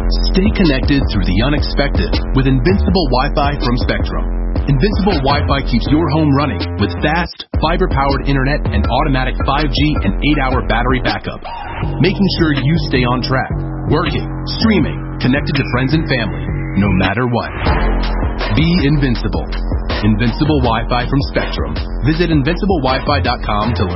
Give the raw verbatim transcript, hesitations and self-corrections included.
Stay connected through the unexpected with Invincible Wi-Fi from Spectrum. Invincible Wi-Fi keeps your home running with fast, fiber-powered internet and automatic five G and eight hour battery backup, making sure you stay on track, working, streaming, connected to friends and family, no matter what. Be invincible. Invincible Wi-Fi from Spectrum. Visit invincible wi fi dot com to learn